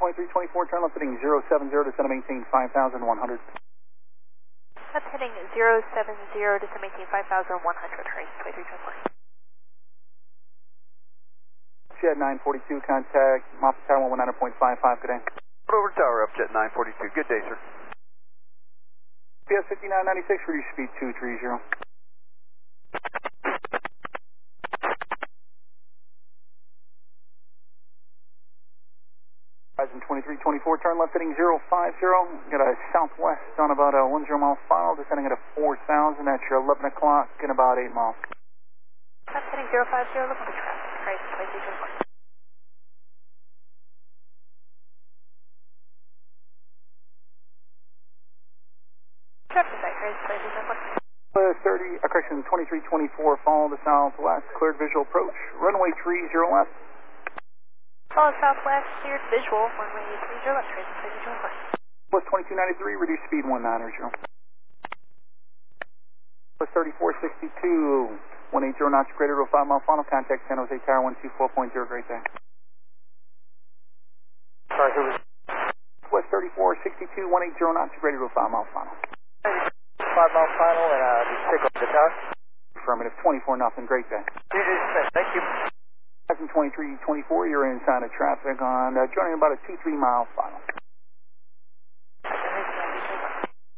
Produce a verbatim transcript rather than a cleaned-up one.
twenty-three twenty-four, turn left heading zero seven zero, descend and maintain five thousand one hundred. Left heading zero seven zero, descend and maintain five thousand one hundred, Horizon twenty-three twenty-four. Jet nine forty-two, contact Moffitt Tower one one nine point five five, good day. Over tower, up Jet nine forty-two, good day, sir. P S fifty-nine ninety-six, reduce speed two three zero. Horizon twenty-three twenty-four, turn left heading zero five zero, got a southwest on about a one zero mile final, descending at a four thousand at your eleven o'clock in about eight miles. Left heading zero five zero, looking for traffic, Horizon twenty-three twenty-four. Traffic site, Horizon twenty-three twenty-four. Uh, thirty, uh, correction, twenty-three twenty-four, follow the southwest, cleared visual approach, runway three zero left. Follow southwest, cleared visual, runway three zero left, Horizon twenty-three twenty-four. Plus twenty-two ninety-three, reduce speed one nine zero. Plus thirty-four sixty-two, one eighty knots, greater to a five mile final, contact San Jose Tower one two four point zero, great day. Sorry, who was? West thirty-four sixty-two, one eighty knots, greater to a five mile final. Five mile final, and uh, just take off the tower. Affirmative, twenty-four nothing, great day. G G Smith, thank you. twenty-three twenty-four, you're inside of traffic on, uh, joining about a two three mile final.